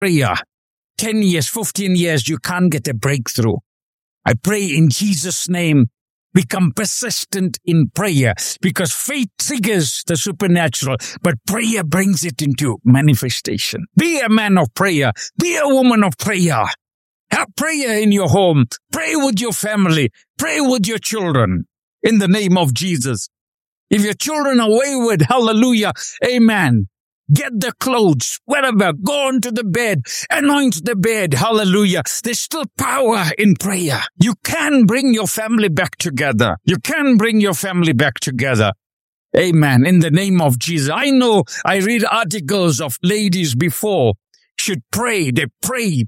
prayer. 10 years, 15 years, you can't get a breakthrough. I pray in Jesus' name, become persistent in prayer, because faith triggers the supernatural, but prayer brings it into manifestation. Be a man of prayer. Be a woman of prayer. Have prayer in your home. Pray with your family. Pray with your children in the name of Jesus. If your children are wayward, hallelujah, amen. Get the clothes, whatever, go onto the bed, anoint the bed, hallelujah. There's still power in prayer. You can bring your family back together. You can bring your family back together. Amen. In the name of Jesus. I know I read articles of ladies before should pray. They pray.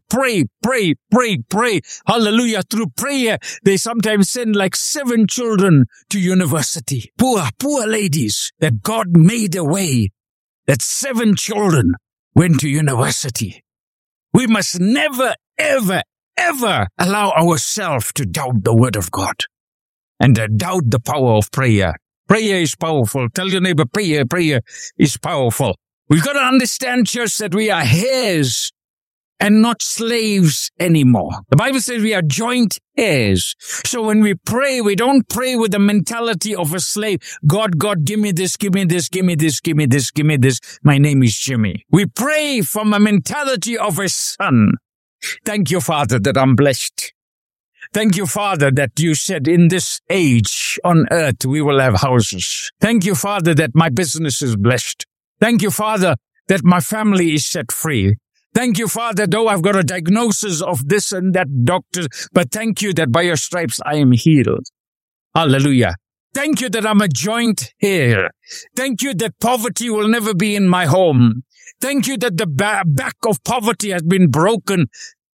Hallelujah. Through prayer, they sometimes send like 7 children to university. Poor ladies that God made a way that 7 children went to university. We must never, ever allow ourselves to doubt the word of God and to doubt the power of prayer. Prayer is powerful. Tell your neighbor, prayer is powerful. We've got to understand, church, that we are heirs and not slaves anymore. The Bible says we are joint heirs. So when we pray, we don't pray with the mentality of a slave. God, give me this, give me this, give me this, give me this, give me this. My name is Jimmy. We pray from a mentality of a son. Thank you, Father, that I'm blessed. Thank you, Father, that you said in this age on earth we will have houses. Thank you, Father, that my business is blessed. Thank you, Father, that my family is set free. Thank you, Father, though I've got a diagnosis of this and that doctor, but thank you that by your stripes I am healed. Hallelujah. Thank you that I'm a joint heir. Thank you that poverty will never be in my home. Thank you that the back of poverty has been broken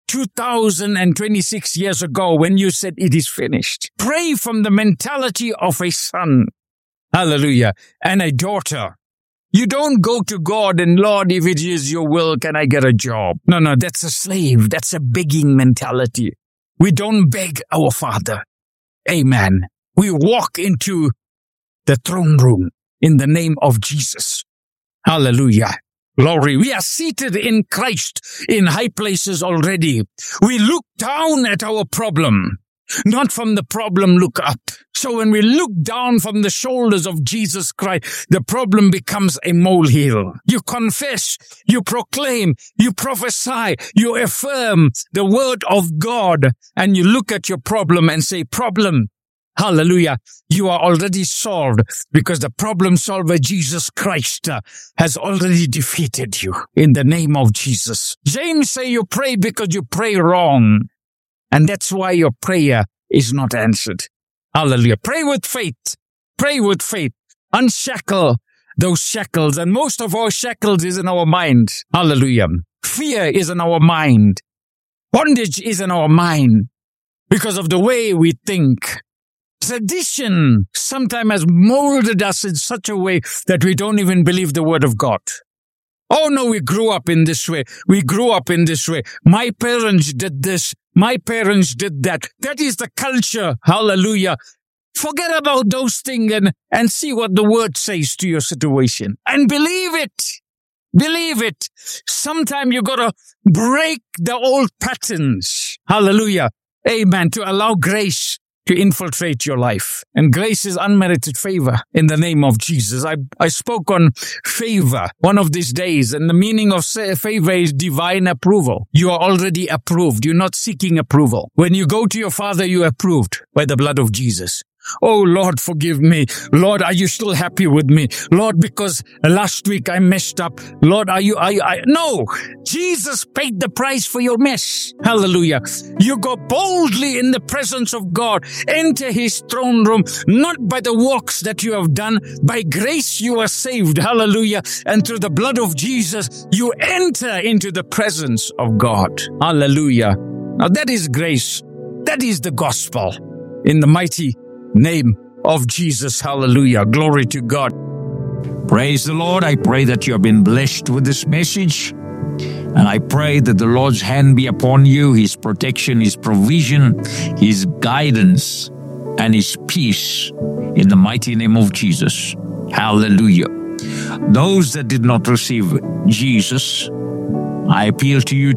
2026 years ago when you said it is finished. Pray from the mentality of a son. Hallelujah. And a daughter. You don't go to God and, Lord, if it is your will, can I get a job? No, that's a slave. That's a begging mentality. We don't beg our Father. Amen. We walk into the throne room in the name of Jesus. Hallelujah. Glory. We are seated in Christ in high places already. We look down at our problem. Not from the problem, look up. So when we look down from the shoulders of Jesus Christ, the problem becomes a molehill. You confess, you proclaim, you prophesy, you affirm the word of God, and you look at your problem and say, problem, hallelujah, you are already solved because the problem solver, Jesus Christ, has already defeated you in the name of Jesus. James say you pray because you pray wrong. And that's why your prayer is not answered. Hallelujah. Pray with faith. Pray with faith. Unshackle those shackles. And most of our shackles is in our mind. Hallelujah. Fear is in our mind. Bondage is in our mind because of the way we think. Tradition sometimes has molded us in such a way that we don't even believe the word of God. Oh no, we grew up in this way. We grew up in this way. My parents did this. My parents did that. That is the culture. Hallelujah. Forget about those things and see what the word says to your situation. And believe it. Believe it. Sometimes you gotta break the old patterns. Hallelujah. Amen. To allow grace to infiltrate your life. And grace is unmerited favor in the name of Jesus. I spoke on favor one of these days, and the meaning of favor is divine approval. You are already approved. You're not seeking approval. When you go to your Father, you're approved by the blood of Jesus. Oh, Lord, forgive me. Lord, are you still happy with me? Lord, because last week I messed up. Lord, no, Jesus paid the price for your mess. Hallelujah. You go boldly in the presence of God. Enter his throne room, not by the works that you have done. By grace you are saved. Hallelujah. And through the blood of Jesus, you enter into the presence of God. Hallelujah. Now that is grace. That is the gospel. In the mighty name of Jesus. Hallelujah. Glory to God. Praise the Lord. I pray that you have been blessed with this message. And I pray that the Lord's hand be upon you, his protection, his provision, his guidance, and his peace in the mighty name of Jesus. Hallelujah. Those that did not receive Jesus, I appeal to you